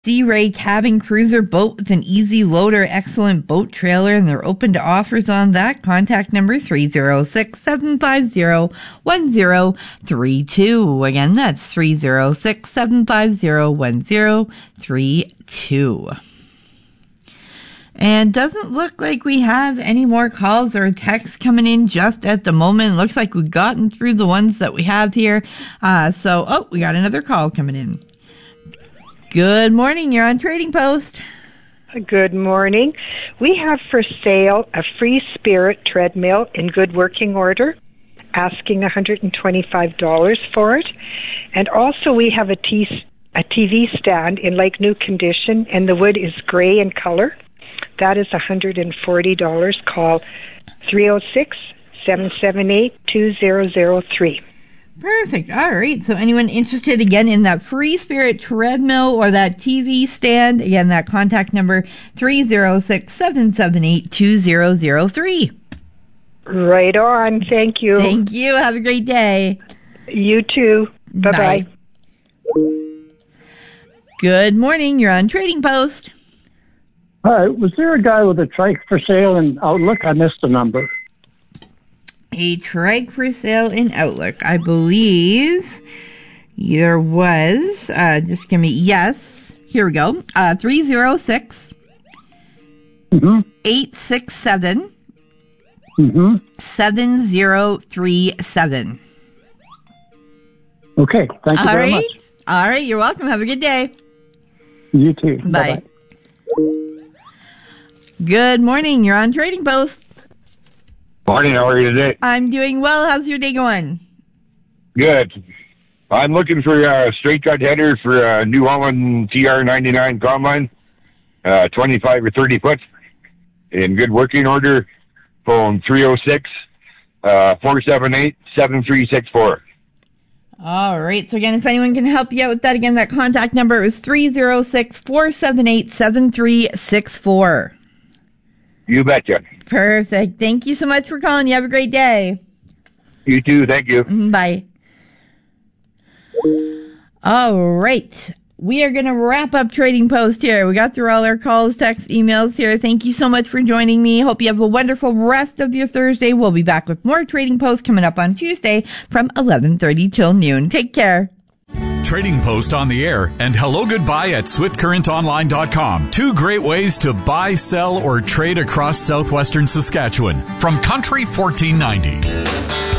Sea Ray Cabin Cruiser boat with an easy loader, excellent boat trailer, and they're open to offers on that. Contact number 306-750-1032. Again, that's 306-750-1032. And doesn't look like we have any more calls or texts coming in just at the moment. Looks like we've gotten through the ones that we have here. We got another call coming in. Good morning. You're on Trading Post. Good morning. We have for sale a Free Spirit treadmill in good working order, asking $125 for it. And also we have a TV stand in like new condition, and the wood is gray in color. That is $140. Call 306-778-2003. Perfect. All right. So anyone interested, again, in that Free Spirit treadmill or that TV stand, again, that contact number 306-778-2003. Right on. Thank you. Thank you. Have a great day. You too. Bye-bye. Bye. Good morning. You're on Trading Post. Hi. Was there a guy with a trike for sale in Outlook? I missed the number. A trike for sale in Outlook. I believe there was. Just give me. Yes. Here we go. 306 867 7037. Okay. Thank you very much. All right. You're welcome. Have a good day. You too. Bye. Bye-bye. Good morning. You're on Trading Post. Morning, how are you today? I'm doing well. How's your day going? Good. I'm looking for a straight cut header for a New Holland TR99 combine, 25 or 30 foot, in good working order. Phone 306-478-7364. All right. So again, if anyone can help you out with that, again, that contact number is 306-478-7364. You betcha. Perfect. Thank you so much for calling. You have a great day. You too. Thank you. Bye. All right. We are going to wrap up Trading Post here. We got through all our calls, texts, emails here. Thank you so much for joining me. Hope you have a wonderful rest of your Thursday. We'll be back with more Trading Post coming up on Tuesday from 11:30 till noon. Take care. Trading Post on the air and hello goodbye at SwiftCurrentOnline.com. Two great ways to buy, sell, or trade across southwestern Saskatchewan from Country 1490.